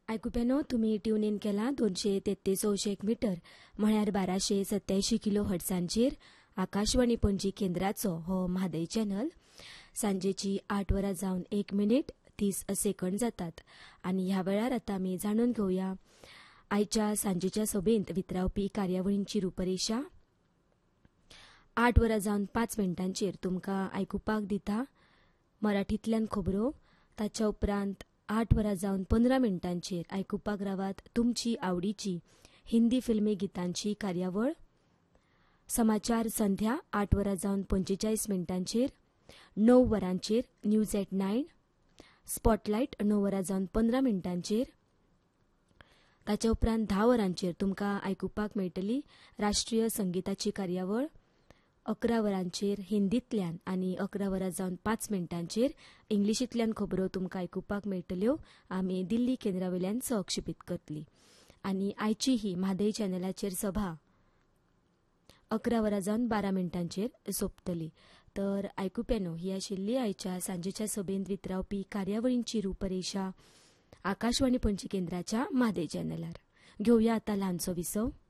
आयकुप्यानो तुमी tune in केला 233 metre म्हळ्यार 1287 किलो हर्ट्सांचेर आकाशवाणी पणजी केंद्राचो हो म्हादय चॅनल. सांजेची 8 वरां जावन 1 मिनिट 30 सेकंड जातात आनी ह्या वेळार आतां आमी जाणून घेवया आयच्या सांजेच्या सभेंत वितरावपी कार्यावळींची रुपरेषा. 8 वरां जावन 5 मिनटांचेर तुमकां आयकुपाक दिता मराठींतल्यान खबरो. ताच्या उपरांत 8 वरां जावन 15 मिनटांचेर आयकुपाक रावात तुमची आवडीची हिंदी फिल्मी गितांची कार्यावळ. समाचार संध्या 8 वरां जावन 45 मिनटांचेर. 9 वरांचेर न्यूज एट 9. स्पॉटलायट 9 वरां जावन 15 मिनटांचेर. ताच्या उपरांत 10 वरांचेर तुमकां आयकुपाक मेळटली राष्ट्रीय संगीताची कार्यावळ. 11 वरांचेर हिंदींतल्यान आनी 11 वरां जावन 5 मिनटांचेर इंग्लिशींतल्यान खबरो तुमकां आयकुपाक मेळटल्यो. आमी दिल्ली केंद्रावयल्यान सहक्षेपीत करतली. आनी आयची ही म्हादय चॅनलाचेर सभा 11 वरां जावन 12 मिनटांचेर सोंपतली. तर आयकुप्यानो, ही आशिल्ली आयच्या सांजेच्या सभेंत वितरावपी कार्यावळींची रुपरेषा आकाशवाणी पणजी केंद्राच्या म्हादय चॅनलार. घेवया आतां ल्हानसो विसव.